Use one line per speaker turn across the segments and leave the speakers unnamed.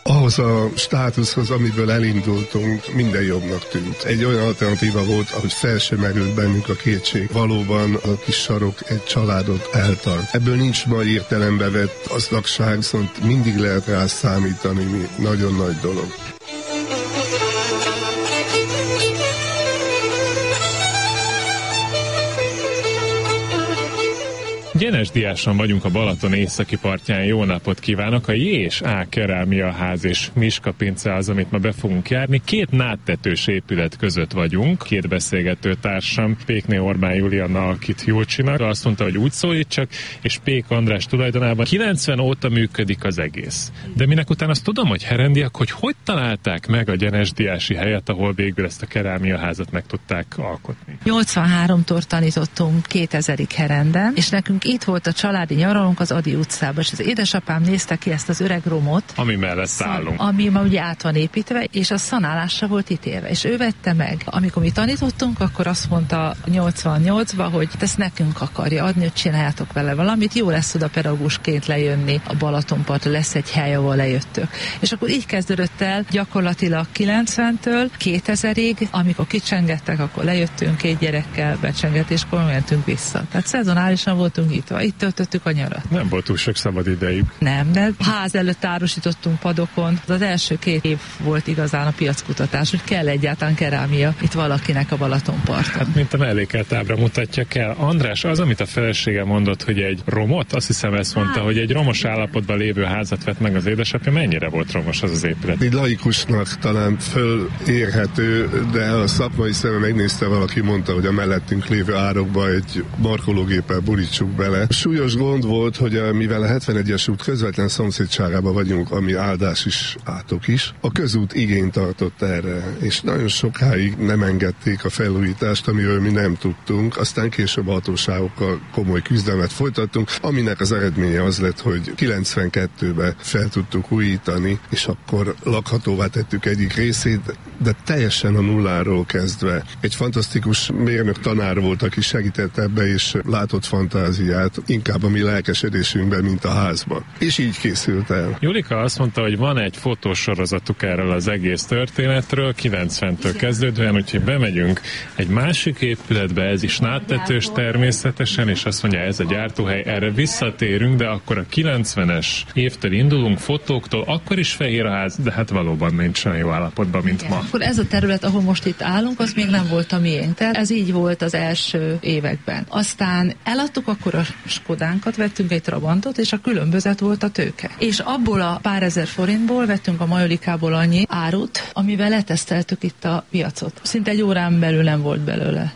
Ahhoz a státuszhoz, amiből elindultunk, minden jobbnak tűnt. Egy olyan alternatíva volt, ahogy fel sem merült bennünk a kétség. Valóban a kis sarok egy családot eltart. Ebből nincs mai értelembe vett gazdagság, viszont mindig lehet rá számítani, mi nagyon nagy dolog.
Gyenes Diáson vagyunk a Balaton északi partján. Jó napot kívánok! A J és A kerámiaház és Miska pince az, amit ma be fogunk járni. Két nádtetős épület között vagyunk. Két beszélgető társam, Pékné Orbán Julianna, akit Julcsinak, azt mondta, hogy úgy szólítsak, és Pék András tulajdonában 90 óta működik az egész. De minek után azt tudom, hogy herendiak, hogy találták meg a Gyenes Diási helyet, ahol végül ezt a kerámiaházat meg tudták alkotni.
83-tól tanítottunk 2000-ig Herenden, és nekünk itt volt a családi nyaralónk az Ady utcában, és az édesapám nézte ki ezt az öreg romot,
ami mellett szállunk.
Ami ma ugye át van építve, és a szanálásra volt ítélve, és ő vette meg. Amikor mi tanítottunk, akkor azt mondta 88-ban, hogy ezt nekünk akarja adni, hogy csináljátok vele valamit, jó lesz oda pedagógusként lejönni a Balatonpartra, lesz egy hely, ahol lejöttök. És akkor így kezdődött el gyakorlatilag 90-től 2000-ig, amikor kicsengettek, akkor lejöttünk két gyerekkel, becsengetéskor mentünk vissza. Tehát szezonálisan voltunk itt töltöttük a nyarat.
Nem volt túl sok szabad idejük.
Nem, de ház előtt árusítottunk padokon. Az első 2 év volt igazán a piackutatás, hogy kell egyáltalán kerámia itt valakinek a Balatonparton.
Hát mint a mellékelt ábra mutatja kell. András, az, amit a felesége mondott, hogy egy romot, azt hiszem ezt mondta, hogy egy romos állapotban lévő házat vett meg az édesapja, mennyire volt romos az az épület?
Egy laikusnak talán fölérhető, de a szakmai szeme megnézte, valaki mondta, hogy a mellettünk lévő árokba egy markológéppel burítsuk bele. Súlyos gond volt, hogy mivel a 71-es út közvetlen szomszédságában vagyunk, ami áldás is, átok is, a közút igényt tartott erre, és nagyon sokáig nem engedték a felújítást, amiről mi nem tudtunk. Aztán később a hatóságokkal komoly küzdelmet folytattunk, aminek az eredménye az lett, hogy 92-ben fel tudtuk újítani, és akkor lakhatóvá tettük egyik részét, de teljesen a nulláról kezdve. Egy fantasztikus mérnök tanár volt, aki segített ebbe, és látott fantáziát, inkább a mi lelkesedésünkben, mint a házban. És így készült el.
Julika azt mondta, hogy van egy fotósorozatuk erről az egész történetről, 90-től kezdődően, úgyhogy bemegyünk egy másik épületbe, ez is nádtetős természetesen, és azt mondja, ez a gyártóhely, erre visszatérünk, de akkor a 90-es évtől indulunk, fotóktól, akkor is fehér a ház, de hát valóban nincs olyan jó állapotban, mint ma.
Akkor ez a terület, ahol most itt állunk, az még nem volt a miénk. Tehát ez így volt az első években. Aztán eladtuk, akkor a Skodánkat, vettünk egy Trabantot, és a különbözet volt a tőke. És abból a pár ezer forintból vettünk a Majolikából annyi árut, amivel leteszteltük itt a piacot. Szinte egy órán belül nem volt belőle.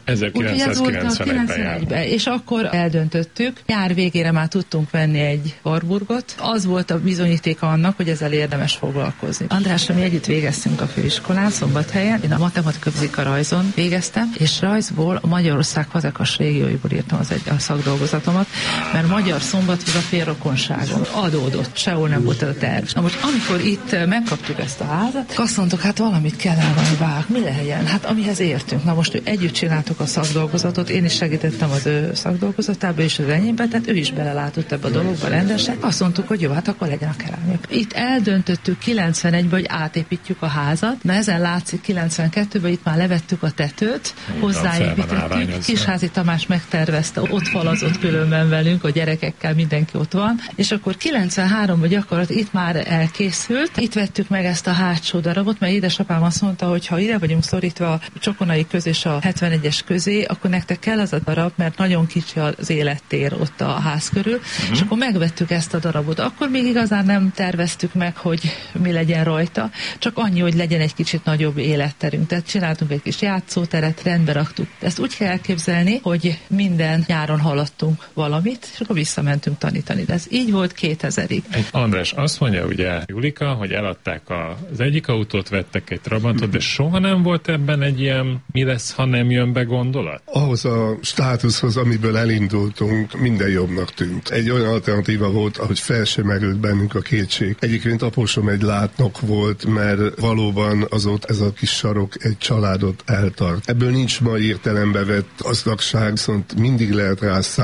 1991-ben.
És akkor eldöntöttük, nyár végére már tudtunk venni egy Warburgot. Az volt a bizonyítéka annak, hogy ezzel érdemes foglalkozni. Andrással mi együtt végeztünk a főiskolán, Szombathelyen. Én a matematika fizika rajzon végeztem, és rajzból a Magyarország fazekas régióiból írtam a szakdolgozatomat, mert magyar Szombathely a félrokonságon adódott, sehol nem volt ez a terv. Na most, amikor itt megkaptuk ezt a házat, azt mondtuk, hát valamit kellene valami mi legyen, hát amihez értünk. Na most együtt csináltuk a szakdolgozatot, én is segítettem az ő szakdolgozatába és az enyémbe, tehát ő is belelátott ebbe a dologba rendesen. Azt mondtuk, hogy jó, hát akkor legyen a kerámia. Itt eldöntöttük 91-ben, hogy átépítjük a házat, mert ezen látszik 92-ben itt már levettük a tetőt, hozzáépítettük. Kisházi Tamás megtervezte, ott falazott különben velünk, a gyerekekkel, mindenki ott van, és akkor 93-ban gyakorlatilag itt már elkészült. Itt vettük meg ezt a hátsó darabot, mert édesapám azt mondta, hogy ha ide vagyunk szorítva a Csokonai köz és a 71-es közé, akkor nektek kell az a darab, mert nagyon kicsi az élettér ott a ház körül, és akkor megvettük ezt a darabot. Akkor még igazán nem terveztük meg, hogy mi legyen rajta, csak annyi, hogy legyen egy kicsit nagyobb életterünk. Tehát csináltunk egy kis játszóteret, rendbe raktuk. Ezt úgy kell elképzelni, hogy minden nyáron haladtunk valamit, és akkor visszamentünk tanítani. De ez így volt 2000-ig.
András, azt mondja ugye Julika, hogy eladták az egyik autót, vettek egy Trabantot, de soha nem volt ebben egy ilyen mi lesz, ha nem jön be gondolat?
Ahhoz a státuszhoz, amiből elindultunk, minden jobbnak tűnt. Egy olyan alternatíva volt, ahogy fel sem merült bennünk a kétség. Egyébként apósom egy látnok volt, mert valóban azóta ez a kis sarok egy családot eltart. Ebből nincs mai értelembe vett gazdagság, viszont mindig lehet rá számítani.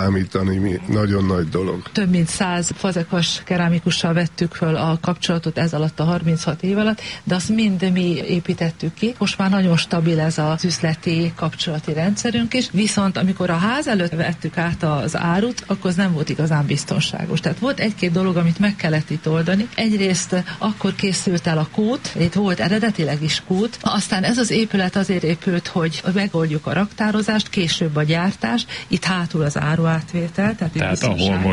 ami nagyon nagy dolog.
Több mint 100 fazekas kerámikussal vettük föl a kapcsolatot ez alatt a 36 év alatt, de azt mind mi építettük ki. Most már nagyon stabil ez az üzleti kapcsolati rendszerünk is, viszont amikor a ház előtt vettük át az árut, akkor az nem volt igazán biztonságos. Tehát volt egy-két dolog, amit meg kellett itt oldani. Egyrészt akkor készült el a kút, itt volt eredetileg is kút, aztán ez az épület azért épült, hogy megoldjuk a raktározást, később a gyártást, itt hátul az áruátvétel. Tehát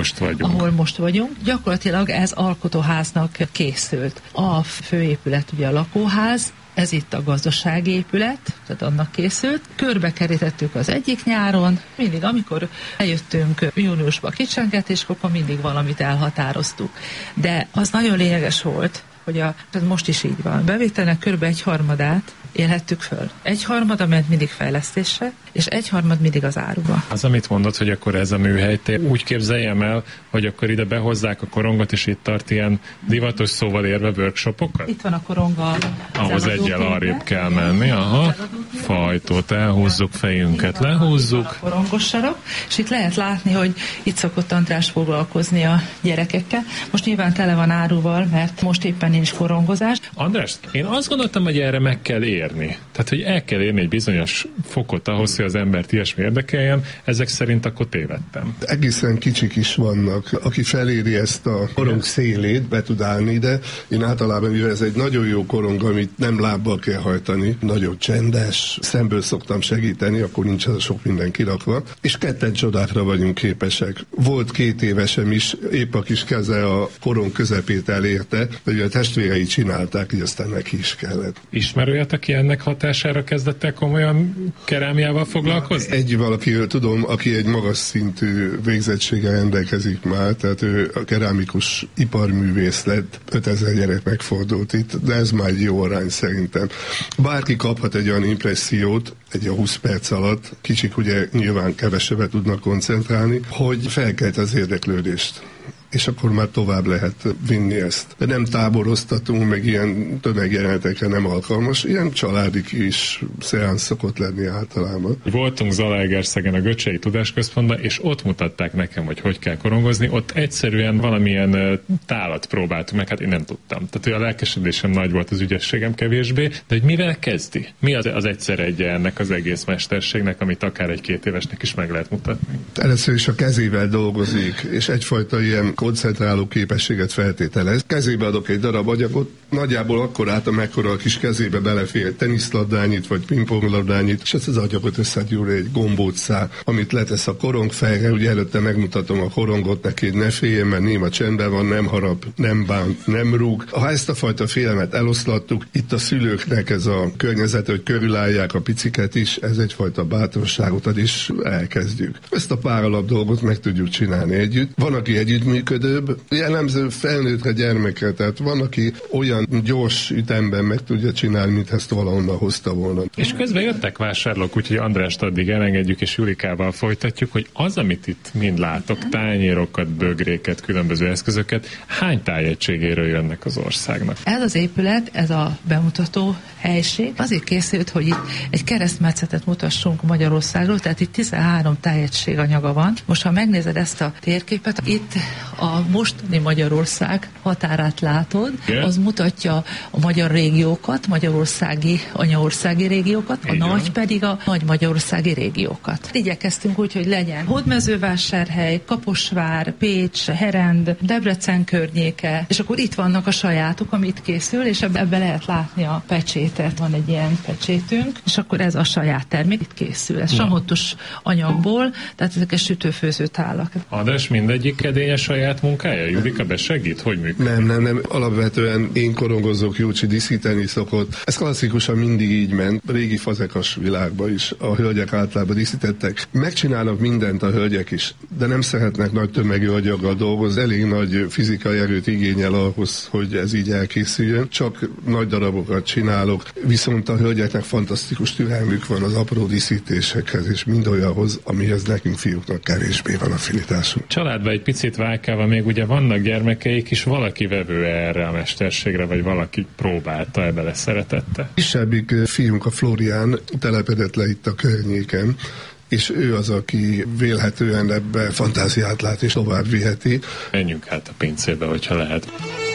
ahol most vagyunk. Gyakorlatilag ez alkotóháznak készült. A főépület ugye a lakóház, ez itt a gazdasági épület, tehát annak készült. Körbekerítettük az egyik nyáron, mindig amikor eljöttünk júniusba kicsengetéskor, akkor mindig valamit elhatároztuk. De az nagyon lényeges volt, hogy most is így van. Bevételnek kb. 1/3 élhettük föl. 1/3 ment mindig fejlesztésre, és 1/3 mindig az áruba.
Az, amit mondod, hogy akkor ez a műhely, te úgy képzeljem el, hogy akkor ide behozzák a korongot, és itt tart ilyen divatos szóval érve workshopokat?
Itt van a koronga.
Ahhoz egyel arrébb kell menni, aha. Fajtót elhúzzuk, fejünket lehúzzuk.
A korongos sarok, és itt lehet látni, hogy itt szokott András foglalkozni a gyerekekkel. Most nyilván tele van áruval, mert most éppen nincs korongozás.
András, én azt gondoltam, hogy erre meg kell érni. Tehát, hogy el kell érni egy bizonyos fokot ahhoz, hogy az embert ilyesmi érdekeljen, ezek szerint akkor tévedtem.
Egészen kicsik is vannak, aki feléri ezt a korong szélét, be tud állni ide. Én általában, mivel ez egy nagyon jó korong, amit nem lábbal kell hajtani, nagyon csendes, szemből szoktam segíteni, akkor nincs ez a sok minden kirakva, és ketten csodákra vagyunk képesek. Volt 2 évesem is, épp a kis keze a korong közepét elérte, hogy a testvérei csinálták, így aztán neki is kellett.
Ismerőjét, aki ennek hatására kezdett el komolyan kerámiával foglalkozni?
Egy valakiről tudom, aki egy magas szintű végzettséggel rendelkezik már, tehát ő a kerámikus iparművész lett, 5000 gyerek megfordult itt, de ez már egy jó arány szerintem. Bárki kaphat egy olyan impressziót, egy 20 perc alatt, kicsik ugye nyilván kevesebbet tudnak koncentrálni, hogy felkelt az érdeklődést. És akkor már tovább lehet vinni ezt. De nem táboroztatunk, meg ilyen tömegjelenetekre nem alkalmas, ilyen családi kis szeánsz szokott lenni általában.
Voltunk Zalaegerszegen a Göcsei Tudásközpontban, és ott mutatták nekem, hogy kell korongozni. Ott egyszerűen valamilyen tálat próbáltunk meg, hát én nem tudtam. Tehát hogy a lelkesedésem nagy volt, az ügyességem kevésbé, de hogy mivel kezdi? Mi az egyszer egy ennek az egész mesterségnek, amit akár egy 2 évesnek is meg lehet mutatni?
Először is a kezével dolgozik, és egyfajta ilyen koncentráló képességet feltételez. Kezébe adok egy darab anyagot, nagyjából akkor át, amekkora a kis kezébe belefér egy teniszlabdányit, vagy pingponglabdányit, és ezt az anyagot összegyúr egy gombóccal, amit letesz a korongfejre, ugye előtte megmutatom a korongot neki, ne féljen, mert néma csendben van, nem harap, nem bánt, nem rúg. Ha ezt a fajta félelmet eloszlattuk, itt a szülőknek ez a környezet, hogy körülállják a piciket is, ez egyfajta bátorságot ad, és elkezdjük. Ezt a pár alap dolgot meg tudjuk csinálni együtt. Van, aki együttműködőbb, jellemző felnőttre, gyermekre, tehát van, aki olyan gyors ütemben meg tudja csinálni, mint ezt valahonnan hozta volna.
És közben jöttek vásárlók, úgyhogy Andrást addig elengedjük, és Julikával folytatjuk, hogy az, amit itt mind látok, tányérokat, bögréket, különböző eszközöket, hány tájegységéről jönnek az országnak?
Ez az épület, ez a bemutató helység azért készült, hogy itt egy keresztmetszetet mutassunk Magyarországról, tehát itt 13 tájegység anyaga van. Most, ha megnézed ezt a térképet, itt a mostani Magyarország határát látod, az mutatja a magyar régiókat, magyarországi, anyaországi régiókat, a nagy pedig a nagy magyarországi régiókat. Igyekeztünk úgy, hogy legyen Hódmezővásárhely, Kaposvár, Pécs, Herend, Debrecen környéke, és akkor itt vannak a sajátok, amit készül, és ebbe lehet látni a pecsétet. Van egy ilyen pecsétünk, és akkor ez a saját termék itt készül. Ez samottos anyagból, tehát ezek a sütőfőző tálak.
András, mindegyik edénye saját munkája? Julika besegít? Hogy működik?
Nem. Alapvetően én korongozók, Júcsi díszíteni szokott. Ez klasszikusan mindig így ment. Régi fazekas világban is a hölgyek általában díszítettek. Megcsinálnak mindent a hölgyek is, de nem szeretnek nagy tömegű anyaggal dolgozni. Elég nagy fizikai erőt igényel ahhoz, hogy ez így elkészüljön. Csak nagy darabokat csinálok, viszont a hölgyeknek fantasztikus türelmük van az apró díszítésekhez, és mind olyanhoz, amihez nekünk fiúknak kevésbé van affinitásunk.
Családban egy picit válkálva még ugye vannak gyermekeik is, valaki vevő erre a mesterségre, vagy valaki próbálta, beleszeretette?
Kisebbik fiunk, a Florián, telepedett le itt a környéken, és ő az, aki vélhetően ebbe fantáziát lát és tovább viheti.
Menjünk át a pincébe, hogyha lehet.